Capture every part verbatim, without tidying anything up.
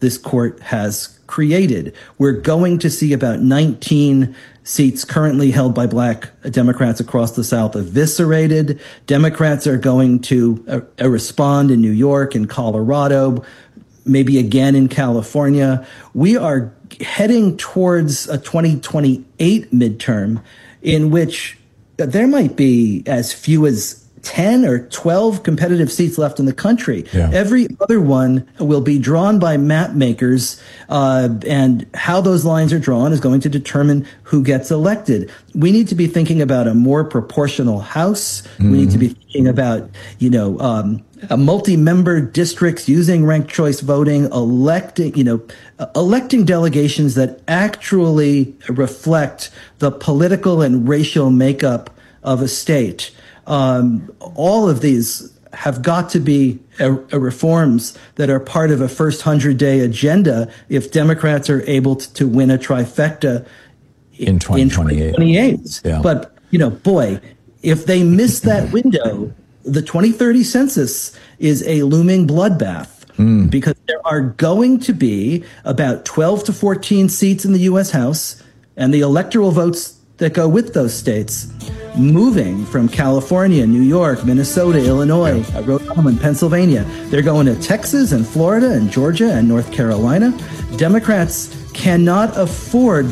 this court has created. We're going to see about nineteen seats currently held by black Democrats across the South eviscerated. Democrats are going to uh, uh, respond in New York and Colorado, maybe again in California. We are heading towards a twenty twenty-eight midterm in which there might be as few as ten or twelve competitive seats left in the country. Yeah. Every other one will be drawn by map makers, uh, and how those lines are drawn is going to determine who gets elected. We need to be thinking about a more proportional House. Mm-hmm. We need to be thinking about, you know, um, a multi-member districts using ranked choice voting, electing, you know, uh, electing delegations that actually reflect the political and racial makeup of a state. Um, all of these have got to be a, a reforms that are part of a first hundred-day agenda if Democrats are able to, to win a trifecta in twenty twenty-eight. Yeah. But, you know, boy, if they miss that window, the twenty thirty census is a looming bloodbath. Mm. Because there are going to be about twelve to fourteen seats in the U S House, and the electoral votes that go with those states moving from California, New York, Minnesota, Illinois, yeah. Rhode Island, Pennsylvania. They're going to Texas and Florida and Georgia and North Carolina. Democrats cannot afford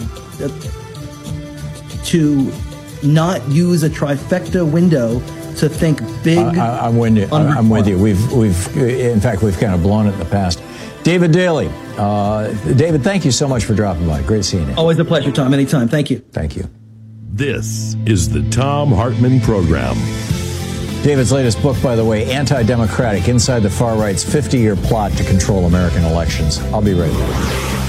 to not use a trifecta window to think big. I, I'm with you. I'm with you. We've, we've, in fact, we've kind of blown it in the past. David Daley. Uh, David, thank you so much for dropping by. Great seeing you. Always a pleasure, Tom. Anytime. Thank you. Thank you. This is the Thom Hartmann Program. David's latest book, by the way, Anti-Democratic, Inside the Far Right's fifty-year plot to control American elections. I'll be right back.